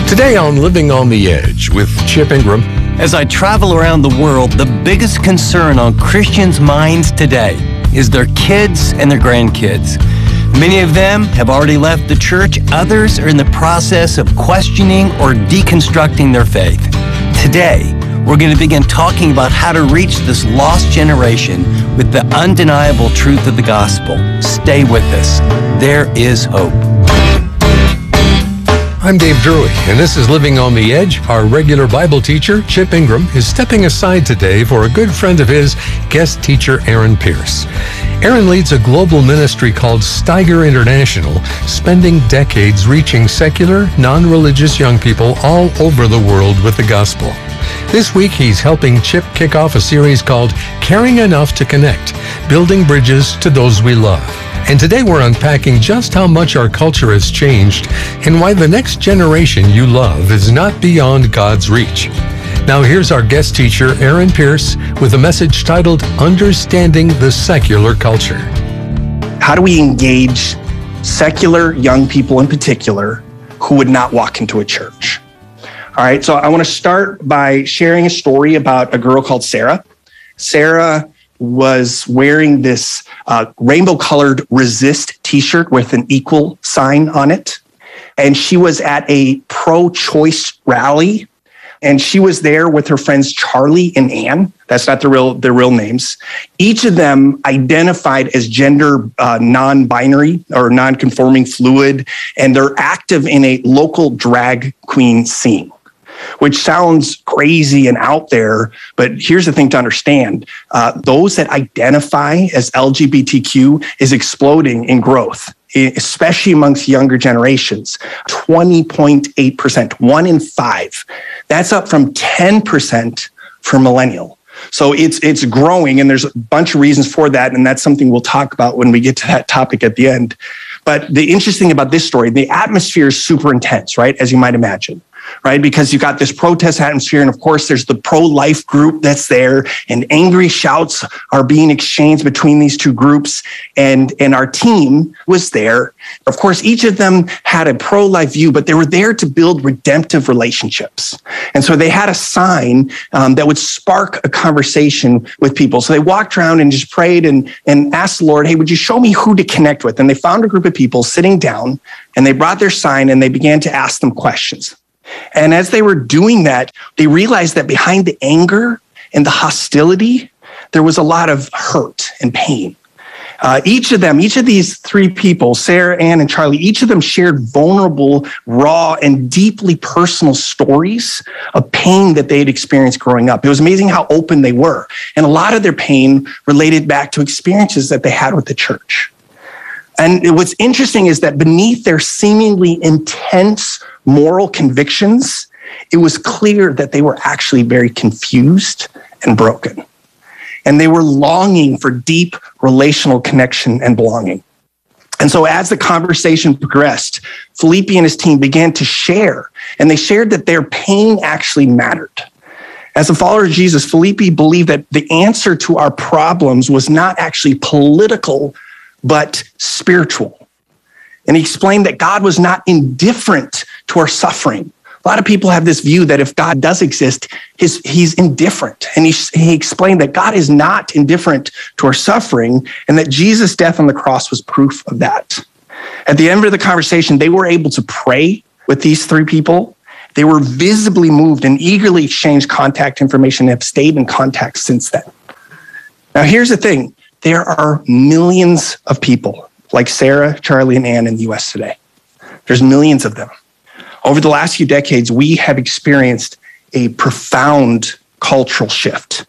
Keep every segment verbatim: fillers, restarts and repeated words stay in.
Today on Living on the Edge with Chip Ingram. As I travel around the world, the biggest concern on Christians' minds today is their kids and their grandkids. Many of them have already left the church. Others are in the process of questioning or deconstructing their faith. Today, we're going to begin talking about how to reach this lost generation with the undeniable truth of the gospel. Stay with us. There is hope. I'm Dave Drury, and this is Living on the Edge. Our regular Bible teacher, Chip Ingram, is stepping aside today for a good friend of his, guest teacher Aaron Pierce. Aaron leads a global ministry called Steiger International, spending decades reaching secular, non-religious young people all over the world with the gospel. This week, he's helping Chip kick off a series called Caring Enough to Connect, Building Bridges to Those We Love. And today we're unpacking just how much our culture has changed and why the next generation you love is not beyond God's reach. Now here's our guest teacher, Aaron Pierce, with a message titled Understanding the Secular Culture. How do we engage secular young people in particular who would not walk into a church? All right, so I want to start by sharing a story about a girl called Sarah. Sarah was wearing this uh, rainbow-colored resist t-shirt with an equal sign on it. And she was at a pro-choice rally. And she was there with her friends Charlie and Ann. That's not their real their real names. Each of them identified as gender uh, non-binary or non-conforming fluid. And they're active in a local drag queen scene, which sounds crazy and out there. But here's the thing to understand. Uh, those that identify as L G B T Q is exploding in growth, especially amongst younger generations. twenty point eight percent, one in five. That's up from ten percent for millennial. So it's it's growing, and there's a bunch of reasons for that, and that's something we'll talk about when we get to that topic at the end. But the interesting thing about this story, the atmosphere is super intense, right? As you might imagine. Right? Because you've got this protest atmosphere, and of course there's the pro-life group that's there, and angry shouts are being exchanged between these two groups, and, and our team was there. Of course, each of them had a pro-life view, but they were there to build redemptive relationships. And so they had a sign um, that would spark a conversation with people. So they walked around and just prayed and, and asked the Lord, hey, would you show me who to connect with? And they found a group of people sitting down, and they brought their sign, and they began to ask them questions. And as they were doing that, they realized that behind the anger and the hostility, there was a lot of hurt and pain. Uh, each of them, each of these three people, Sarah, Ann, and Charlie, each of them shared vulnerable, raw, and deeply personal stories of pain that they had experienced growing up. It was amazing how open they were. And a lot of their pain related back to experiences that they had with the church. And what's interesting is that beneath their seemingly intense moral convictions, it was clear that they were actually very confused and broken. And they were longing for deep relational connection and belonging. And so as the conversation progressed, Felipe and his team began to share, and they shared that their pain actually mattered. As a follower of Jesus, Felipe believed that the answer to our problems was not actually political, but spiritual. And he explained that God was not indifferent to our suffering. A lot of people have this view that if God does exist, his, he's indifferent. And he, he explained that God is not indifferent to our suffering, and that Jesus' death on the cross was proof of that. At the end of the conversation, they were able to pray with these three people. They were visibly moved and eagerly exchanged contact information and have stayed in contact since then. Now, here's the thing. There are millions of people like Sarah, Charlie, and Ann in the U S today. There's millions of them. Over the last few decades, we have experienced a profound cultural shift.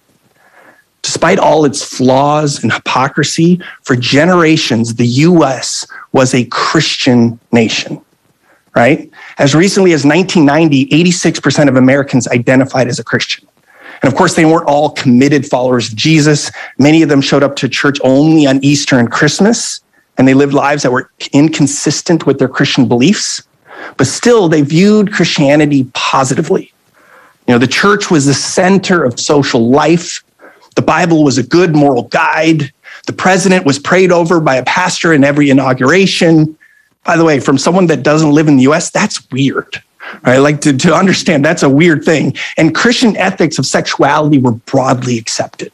Despite all its flaws and hypocrisy, for generations, the U S was a Christian nation, right? As recently as nineteen ninety, eighty-six percent of Americans identified as a Christian. And of course, they weren't all committed followers of Jesus. Many of them showed up to church only on Easter and Christmas, and they lived lives that were inconsistent with their Christian beliefs. But still, they viewed Christianity positively. You know, the church was the center of social life. The Bible was a good moral guide. The president was prayed over by a pastor in every inauguration. By the way, from someone that doesn't live in the U S, that's weird, right? Like to, to understand that's a weird thing. And Christian ethics of sexuality were broadly accepted.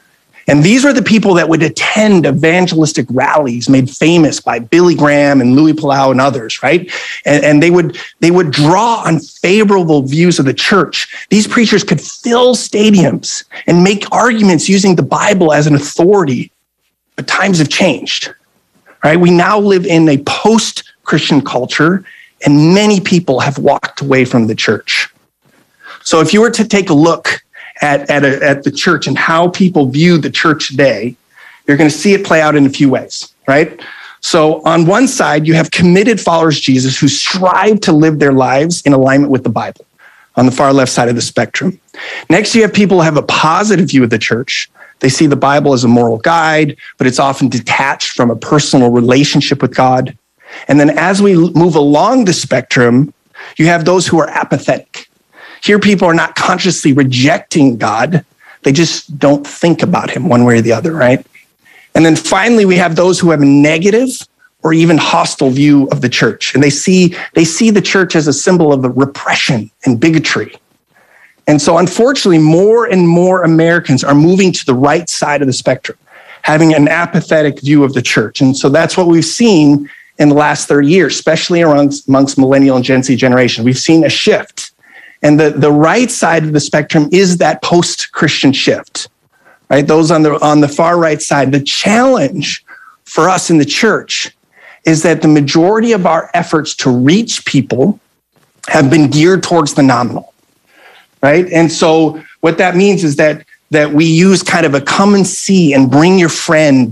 And these were the people that would attend evangelistic rallies made famous by Billy Graham and Louis Palau and others, right? And, and they would they would draw on favorable views of the church. These preachers could fill stadiums and make arguments using the Bible as an authority. But times have changed, right? We now live in a post-Christian culture, and many people have walked away from the church. So if you were to take a look At, at, a, at the church and how people view the church today, you're going to see it play out in a few ways, right? So on one side, you have committed followers of Jesus who strive to live their lives in alignment with the Bible on the far left side of the spectrum. Next, you have people who have a positive view of the church. They see the Bible as a moral guide, but it's often detached from a personal relationship with God. And then as we move along the spectrum, you have those who are apathetic. Here, people are not consciously rejecting God. They just don't think about him one way or the other, right? And then finally, we have those who have a negative or even hostile view of the church. And they see, they see the church as a symbol of repression and bigotry. And so unfortunately, more and more Americans are moving to the right side of the spectrum, having an apathetic view of the church. And so that's what we've seen in the last thirty years, especially amongst, amongst millennial and Gen Z generation. We've seen a shift. And the, the right side of the spectrum is that post-Christian shift, right? Those on the, on the far right side. The challenge for us in the church is that the majority of our efforts to reach people have been geared towards the nominal, right? And so what that means is that, that we use kind of a come and see and bring your friend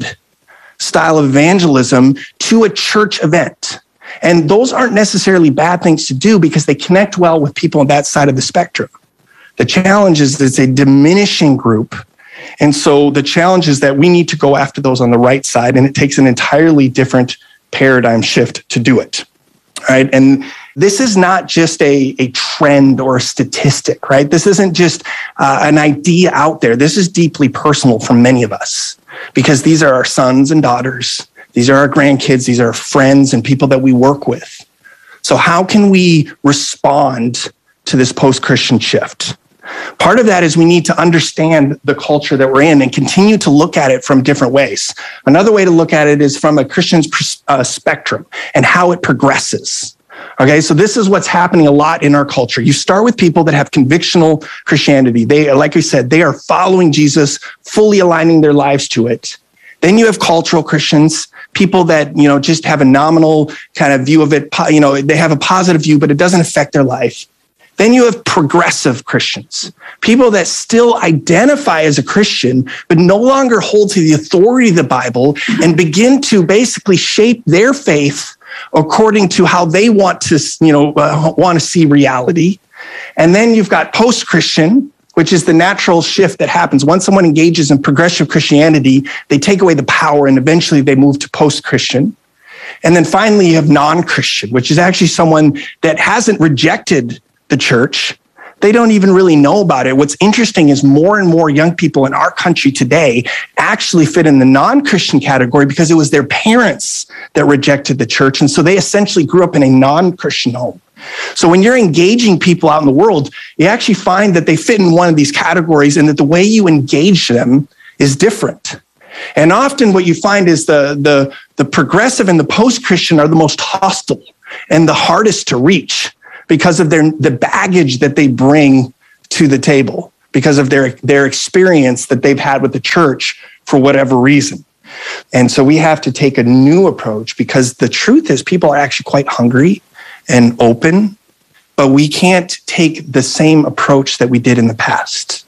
style of evangelism to a church event. And those aren't necessarily bad things to do because they connect well with people on that side of the spectrum. The challenge is that it's a diminishing group. And so the challenge is that we need to go after those on the right side, and it takes an entirely different paradigm shift to do it, right? And this is not just a, a trend or a statistic, right? This isn't just uh, an idea out there. This is deeply personal for many of us because these are our sons and daughters. These are our grandkids. These are our friends and people that we work with. So how can we respond to this post-Christian shift? Part of that is we need to understand the culture that we're in and continue to look at it from different ways. Another way to look at it is from a Christian's uh, spectrum and how it progresses. Okay, so this is what's happening a lot in our culture. You start with people that have convictional Christianity. They, like I said, they are following Jesus, fully aligning their lives to it. Then you have cultural Christians, people that, you know, just have a nominal kind of view of it. You know, they have a positive view, but it doesn't affect their life. Then you have progressive Christians, people that still identify as a Christian, but no longer hold to the authority of the Bible and begin to basically shape their faith according to how they want to, you know, uh, want to see reality. And then you've got post-Christian, which is the natural shift that happens. Once someone engages in progressive Christianity, they take away the power and eventually they move to post-Christian. And then finally, you have non-Christian, which is actually someone that hasn't rejected the church. They don't even really know about it. What's interesting is more and more young people in our country today actually fit in the non-Christian category because it was their parents that rejected the church. And so they essentially grew up in a non-Christian home. So when you're engaging people out in the world, you actually find that they fit in one of these categories and that the way you engage them is different. And often what you find is the, the, the progressive and the post-Christian are the most hostile and the hardest to reach because of their the baggage that they bring to the table, because of their, their experience that they've had with the church for whatever reason. And so we have to take a new approach because the truth is people are actually quite hungry and open, but we can't take the same approach that we did in the past.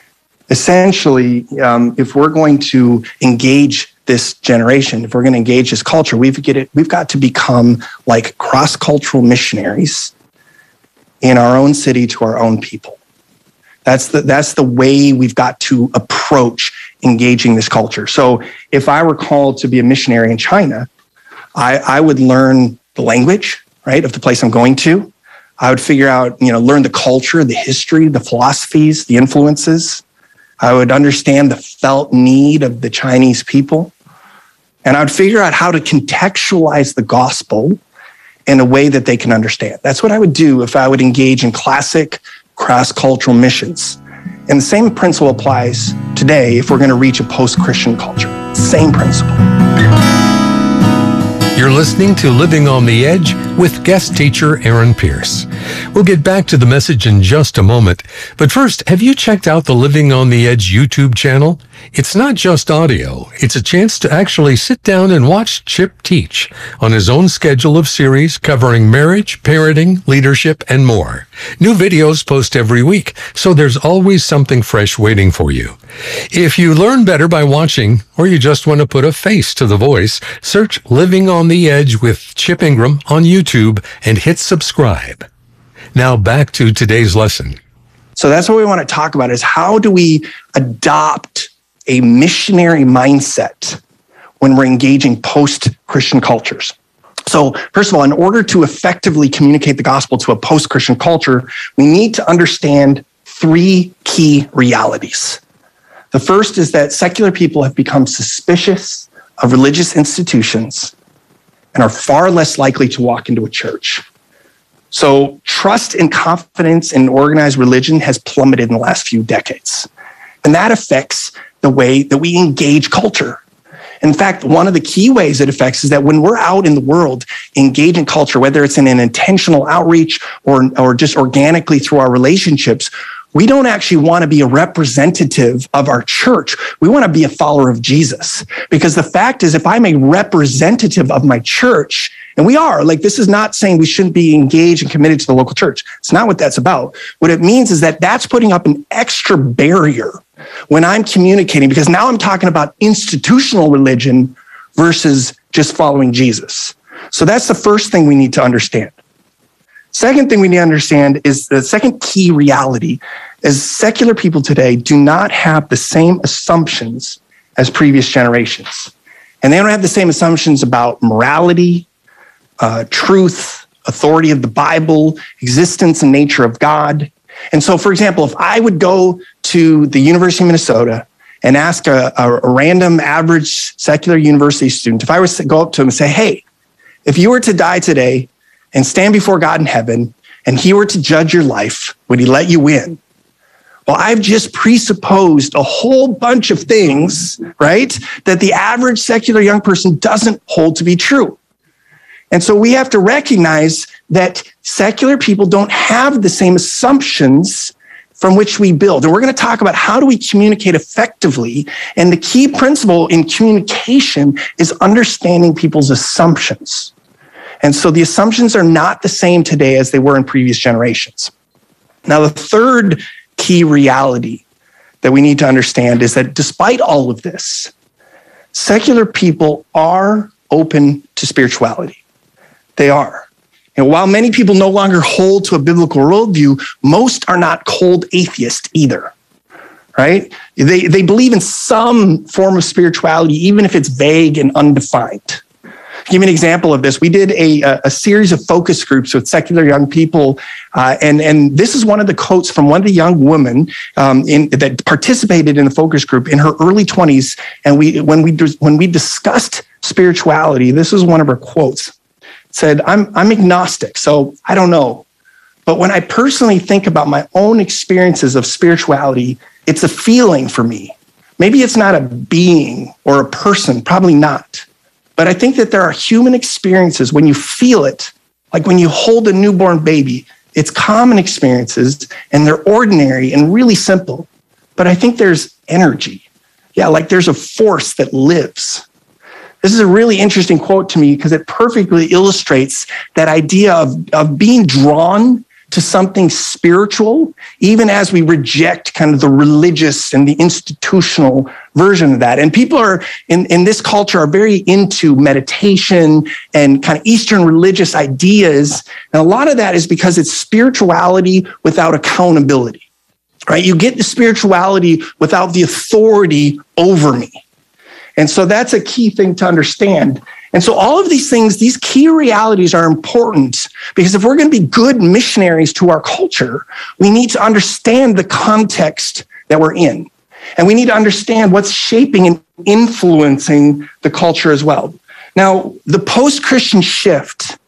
Essentially, um, if we're going to engage this generation, if we're going to engage this culture, we've, get it, we've got to become like cross-cultural missionaries in our own city to our own people. That's the, that's the way we've got to approach engaging this culture. So if I were called to be a missionary in China, I, I would learn the language, right, of the place I'm going to. I would figure out, you know, learn the culture, the history, the philosophies, the influences. I would understand the felt need of the Chinese people. And I would figure out how to contextualize the gospel in a way that they can understand. That's what I would do if I would engage in classic cross-cultural missions. And the same principle applies today if we're going to reach a post-Christian culture. Same principle. You're listening to Living on the Edge with guest teacher Aaron Pierce. We'll get back to the message in just a moment. But first, have you checked out the Living on the Edge YouTube channel? It's not just audio. It's a chance to actually sit down and watch Chip teach on his own schedule of series covering marriage, parenting, leadership, and more. New videos post every week, so there's always something fresh waiting for you. If you learn better by watching, or you just want to put a face to the voice, search Living on the Edge with Chip Ingram on YouTube and hit subscribe. Now back to today's lesson. So that's what we want to talk about, is how do we adopt a missionary mindset when we're engaging post-Christian cultures? So first of all, in order to effectively communicate the gospel to a post-Christian culture, we need to understand three key realities. The first is that secular people have become suspicious of religious institutions and are far less likely to walk into a church. So trust and confidence in organized religion has plummeted in the last few decades. And that affects the way that we engage culture. In fact, one of the key ways it affects is that when we're out in the world engaging culture, whether it's in an intentional outreach or, or just organically through our relationships, we don't actually want to be a representative of our church. We want to be a follower of Jesus. Because the fact is, if I'm a representative of my church, and we are, like, this is not saying we shouldn't be engaged and committed to the local church. It's not what that's about. What it means is that that's putting up an extra barrier when I'm communicating, because now I'm talking about institutional religion versus just following Jesus. So that's the first thing we need to understand. Second thing we need to understand is the second key reality is secular people today do not have the same assumptions as previous generations. And they don't have the same assumptions about morality, uh, truth, authority of the Bible, existence and nature of God. And so, for example, if I would go to the University of Minnesota and ask a, a, a random average secular university student, if I was to go up to him and say, hey, if you were to die today and stand before God in heaven, and he were to judge your life, would he let you in? Well, I've just presupposed a whole bunch of things, right, that the average secular young person doesn't hold to be true. And so we have to recognize that secular people don't have the same assumptions from which we build. And we're going to talk about how do we communicate effectively. And the key principle in communication is understanding people's assumptions. And so the assumptions are not the same today as they were in previous generations. Now, the third key reality that we need to understand is that despite all of this, secular people are open to spirituality. They are. And while many people no longer hold to a biblical worldview, most are not cold atheists either, right? They, they believe in some form of spirituality, even if it's vague and undefined. To give you an example of this, we did a, a series of focus groups with secular young people, uh, and, and this is one of the quotes from one of the young women um, in, that participated in the focus group in her early twenties. And we, when we when we discussed spirituality, this was one of her quotes. It said, I'm, I'm agnostic, so I don't know. But when I personally think about my own experiences of spirituality, it's a feeling for me. Maybe it's not a being or a person, probably not. But I think that there are human experiences when you feel it, like when you hold a newborn baby. It's common experiences and they're ordinary and really simple. But I think there's energy. Yeah, like there's a force that lives. This is a really interesting quote to me because it perfectly illustrates that idea of, of being drawn to something spiritual, even as we reject kind of the religious and the institutional version of that. And people are in, in this culture are very into meditation and kind of Eastern religious ideas. And a lot of that is because it's spirituality without accountability, right? You get the spirituality without the authority over me. And so that's a key thing to understand. And so all of these things, these key realities are important because if we're going to be good missionaries to our culture, we need to understand the context that we're in. And we need to understand what's shaping and influencing the culture as well. Now, the post-Christian shift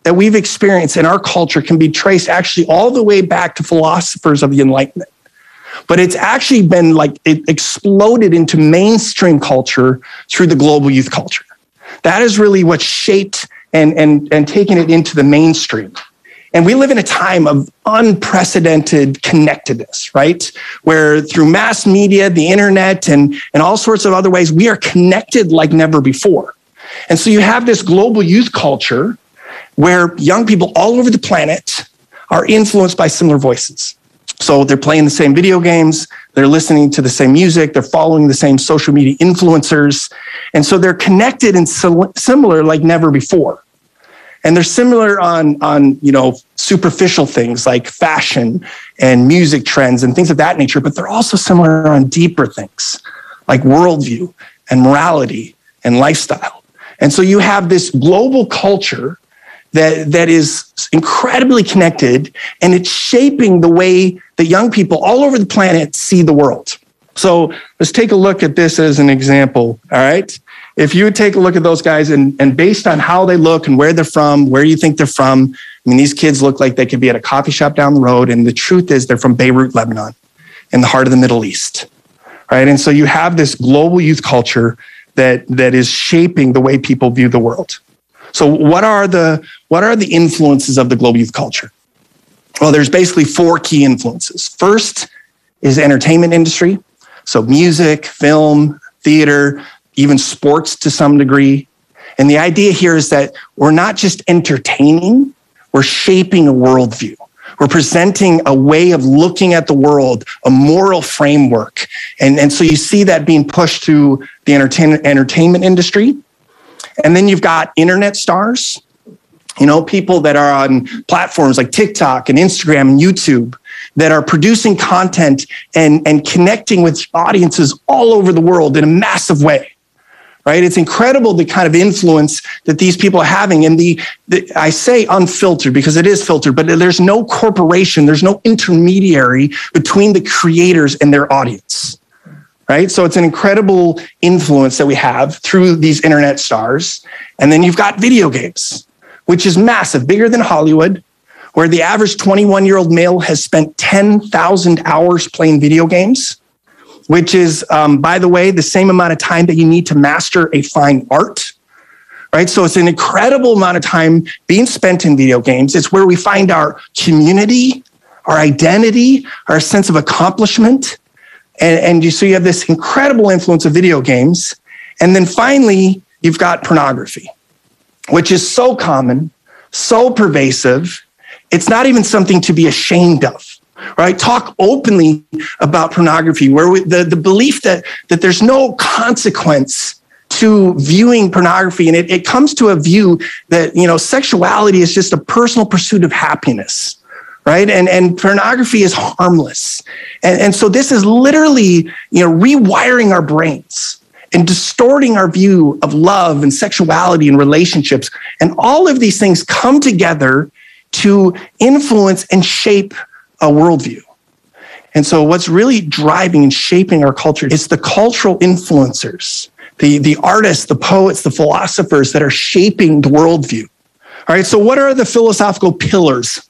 that we've experienced in our culture can be traced actually all the way back to philosophers of the Enlightenment. But it's actually been like it exploded into mainstream culture through the global youth culture. That is really what shaped and, and, and taken it into the mainstream. And we live in a time of unprecedented connectedness, right? Where through mass media, the internet, and, and all sorts of other ways, we are connected like never before. And so you have this global youth culture where young people all over the planet are influenced by similar voices. So they're playing the same video games, they're listening to the same music, they're following the same social media influencers. And so they're connected and similar like never before. And they're similar on, on, you know, superficial things like fashion and music trends and things of that nature, but they're also similar on deeper things like worldview and morality and lifestyle. And so you have this global culture that, that is incredibly connected, and it's shaping the way that young people all over the planet see the world. So let's take a look at this as an example, all right? If you would take a look at those guys and, and based on how they look and where they're from, where you think they're from, I mean, these kids look like they could be at a coffee shop down the road, and the truth is they're from Beirut, Lebanon, in the heart of the Middle East, right? And so you have this global youth culture that, that is shaping the way people view the world. So what are the what are the influences of the global youth culture? Well, there's basically four key influences. First is entertainment industry. So music, film, theater, even sports to some degree. And the idea here is that we're not just entertaining, we're shaping a worldview. We're presenting a way of looking at the world, a moral framework. And, and so you see that being pushed through the entertain, entertainment industry. And then you've got internet stars, you know, people that are on platforms like TikTok and Instagram and YouTube that are producing content and, and connecting with audiences all over the world in a massive way, right? It's incredible the kind of influence that these people are having. And the, the I say unfiltered because it is filtered, but there's no corporation, there's no intermediary between the creators and their audience. Right? So it's an incredible influence that we have through these internet stars. And then you've got video games, which is massive, bigger than Hollywood, where the average twenty-one-year-old male has spent ten thousand hours playing video games, which is, um, by the way, the same amount of time that you need to master a fine art. Right? So it's an incredible amount of time being spent in video games. It's where we find our community, our identity, our sense of accomplishment. And, and you, so you have this incredible influence of video games. And then finally, you've got pornography, which is so common, so pervasive. It's not even something to be ashamed of, right? Talk openly about pornography, where we, the, the belief that, that there's no consequence to viewing pornography. And it, it comes to a view that, you know, sexuality is just a personal pursuit of happiness. Right? And, and pornography is harmless. And, and so this is literally, you know, rewiring our brains and distorting our view of love and sexuality and relationships. And all of these things come together to influence and shape a worldview. And so what's really driving and shaping our culture is the cultural influencers, the, the artists, the poets, the philosophers that are shaping the worldview. All right, so what are the philosophical pillars?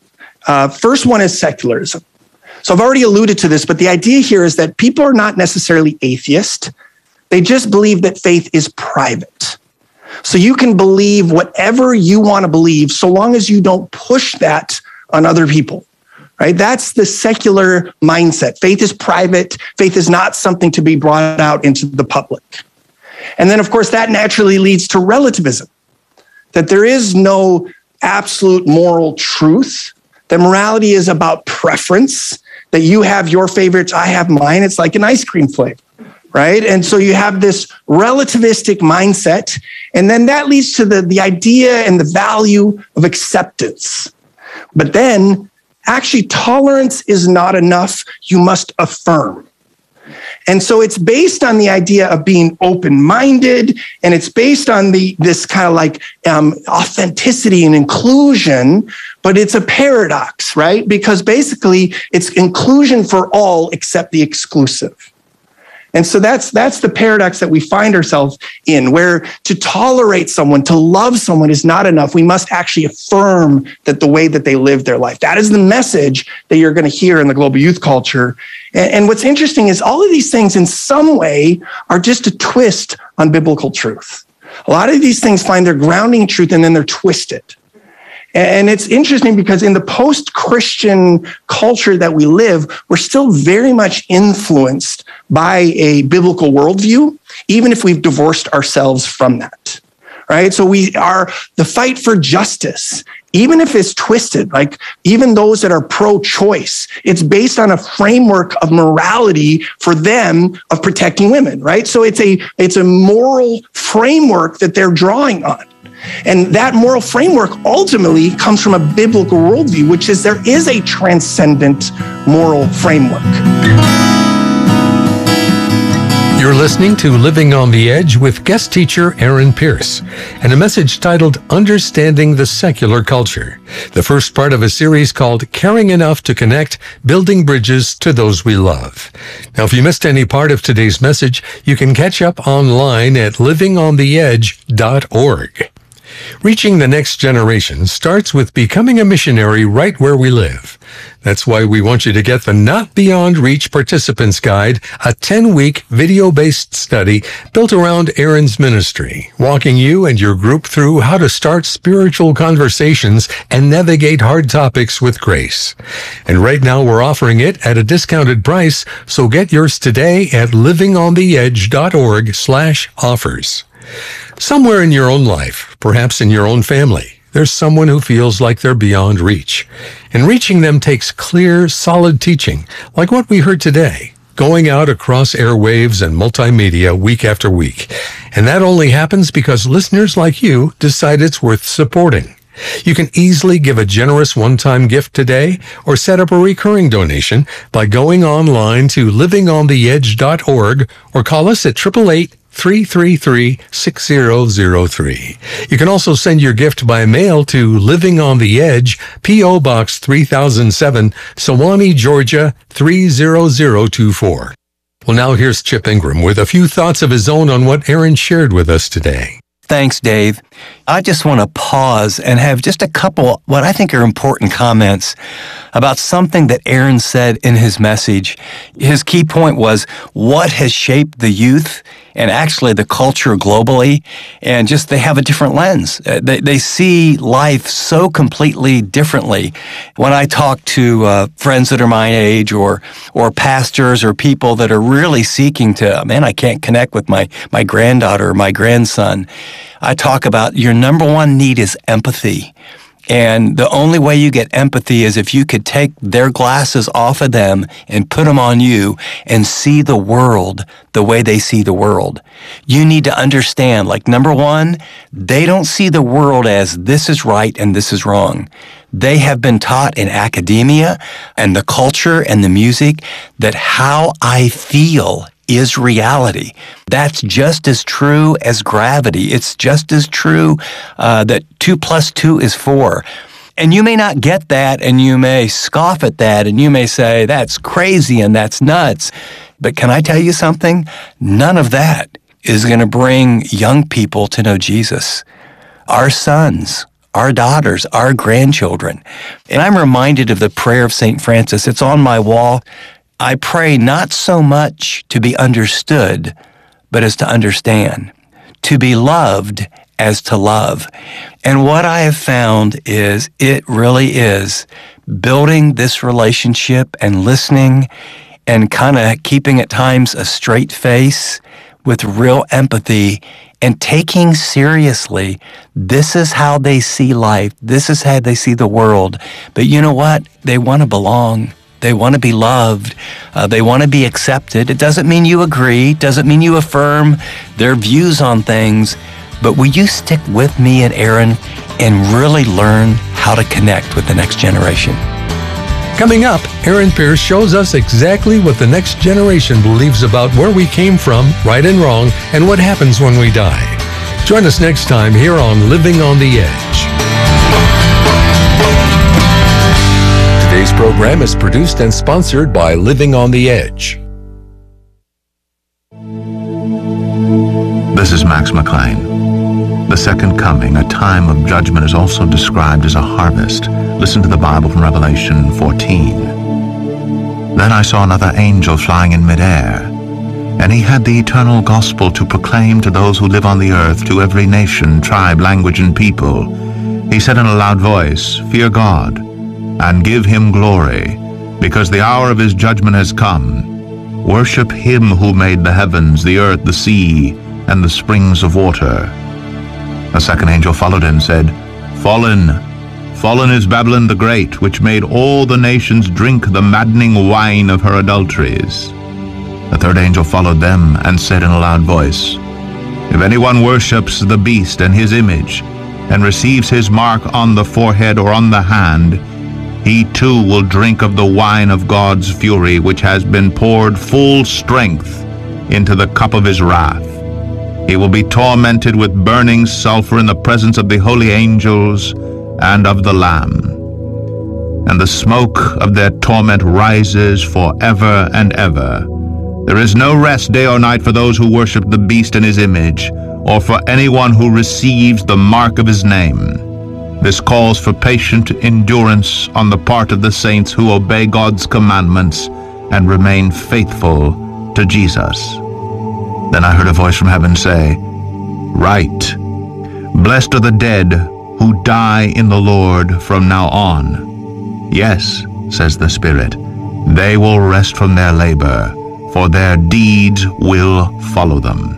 Uh, first one is secularism. So I've already alluded to this, but the idea here is that people are not necessarily atheist. They just believe that faith is private. So you can believe whatever you want to believe so long as you don't push that on other people, right? That's the secular mindset. Faith is private. Faith is not something to be brought out into the public. And then, of course, that naturally leads to relativism, that there is no absolute moral truth. That morality is about preference, that you have your favorites, I have mine. It's like an ice cream flavor, right? And so you have this relativistic mindset, and then that leads to the, the idea and the value of acceptance. But then, actually, tolerance is not enough. You must affirm. And so it's based on the idea of being open-minded, and it's based on the this kind of like um, authenticity and inclusion, but it's a paradox, right? Because basically it's inclusion for all except the exclusive. And so that's that's the paradox that we find ourselves in, where to tolerate someone, to love someone is not enough. We must actually affirm that the way that they live their life. That is the message that you're going to hear in the global youth culture. And, and what's interesting is all of these things in some way are just a twist on biblical truth. A lot of these things find their grounding truth and then they're twisted. And it's interesting because in the post-Christian culture that we live, we're still very much influenced by a biblical worldview, even if we've divorced ourselves from that, right? So we are, the fight for justice, even if it's twisted, like even those that are pro-choice, it's based on a framework of morality for them of protecting women, right? So it's a, it's a moral framework that they're drawing on. And that moral framework ultimately comes from a biblical worldview, which is there is a transcendent moral framework. You're listening to Living on the Edge with guest teacher Aaron Pierce and a message titled Understanding the Secular Culture, the first part of a series called Caring Enough to Connect, Building Bridges to Those We Love. Now, if you missed any part of today's message, you can catch up online at living on the edge dot org. Reaching the next generation starts with becoming a missionary right where we live. That's why we want you to get the Not Beyond Reach Participants Guide, a ten-week video-based study built around Aaron's ministry, walking you and your group through how to start spiritual conversations and navigate hard topics with grace. And right now we're offering it at a discounted price, so get yours today at living on the edge dot org slash offers. Somewhere in your own life, perhaps in your own family, there's someone who feels like they're beyond reach. And reaching them takes clear, solid teaching, like what we heard today, going out across airwaves and multimedia week after week. And that only happens because listeners like you decide it's worth supporting. You can easily give a generous one-time gift today or set up a recurring donation by going online to living on the edge dot org or call us at eight eight eight, three three three, six zero zero three. You can also send your gift by mail to Living on the Edge, P O Box three thousand seven, Sewanee, Georgia three zero zero two four. Well, now here's Chip Ingram with a few thoughts of his own on what Aaron shared with us today. Thanks, Dave. I just want to pause and have just a couple what I think are important comments about something that Aaron said in his message. His key point was what has shaped the youth and actually the culture globally, and just they have a different lens. They, they see life so completely differently. When I talk to uh, friends that are my age or or pastors or people that are really seeking to, man, I can't connect with my, my granddaughter or my grandson, I talk about your number one need is empathy. And the only way you get empathy is if you could take their glasses off of them and put them on you and see the world the way they see the world. You need to understand, like, number one, they don't see the world as this is right and this is wrong. They have been taught in academia and the culture and the music that how I feel is reality. That's just as true as gravity. It's just as true uh, that two plus two is four. And you may not get that, and you may scoff at that, and you may say, that's crazy and that's nuts. But can I tell you something? None of that is going to bring young people to know Jesus. Our sons, our daughters, our grandchildren. And I'm reminded of the prayer of Saint Francis. It's on my wall. I pray not so much to be understood, but as to understand, to be loved as to love. And what I have found is it really is building this relationship and listening and kind of keeping at times a straight face with real empathy and taking seriously, this is how they see life. This is how they see the world. But you know what? They want to belong. They want to be loved. Uh, they want to be accepted. It doesn't mean you agree. Doesn't mean you affirm their views on things. But will you stick with me and Aaron and really learn how to connect with the next generation? Coming up, Aaron Pierce shows us exactly what the next generation believes about where we came from, right and wrong, and what happens when we die. Join us next time here on Living on the Edge. Today's program is produced and sponsored by Living on the Edge. This is Max McLean. The second coming, a time of judgment, is also described as a harvest. Listen to the Bible from Revelation fourteen. Then I saw another angel flying in midair, and he had the eternal gospel to proclaim to those who live on the earth, to every nation, tribe, language, and people. He said in a loud voice, "Fear God, and give him glory, because the hour of his judgment has come. Worship him who made the heavens, the earth, the sea, and the springs of water." A second angel followed and said, "Fallen, fallen is Babylon the Great, which made all the nations drink the maddening wine of her adulteries." The third angel followed them and said in a loud voice, "If anyone worships the beast and his image, and receives his mark on the forehead or on the hand, he too will drink of the wine of God's fury, which has been poured full strength into the cup of his wrath. He will be tormented with burning sulfur in the presence of the holy angels and of the Lamb. And the smoke of their torment rises forever and ever. There is no rest day or night for those who worship the beast and his image, or for anyone who receives the mark of his name. This calls for patient endurance on the part of the saints who obey God's commandments and remain faithful to Jesus." Then I heard a voice from heaven say, "Write, blessed are the dead who die in the Lord from now on. Yes, says the Spirit, they will rest from their labor, for their deeds will follow them."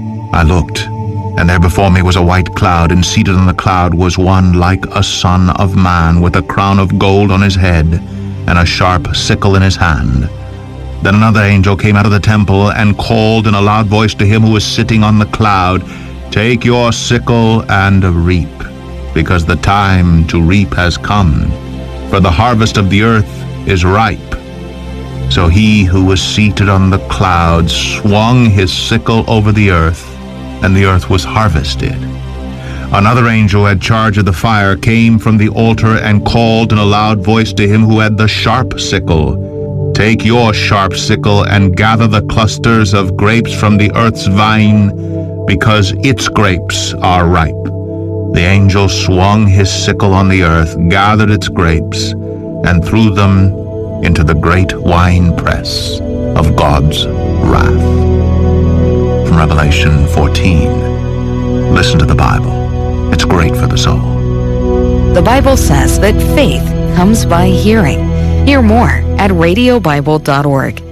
I looked, and there before me was a white cloud, and seated on the cloud was one like a son of man, with a crown of gold on his head, and a sharp sickle in his hand. Then another angel came out of the temple and called in a loud voice to him who was sitting on the cloud, "Take your sickle and reap, because the time to reap has come, for the harvest of the earth is ripe." So he who was seated on the cloud swung his sickle over the earth, and the earth was harvested. Another angel who had charge of the fire came from the altar and called in a loud voice to him who had the sharp sickle, "Take your sharp sickle and gather the clusters of grapes from the earth's vine, because its grapes are ripe." The angel swung his sickle on the earth, gathered its grapes, and threw them into the great winepress of God's wrath. From Revelation fourteen. Listen to the Bible. It's great for the soul. The Bible says that faith comes by hearing. Hear more at radio bible dot org.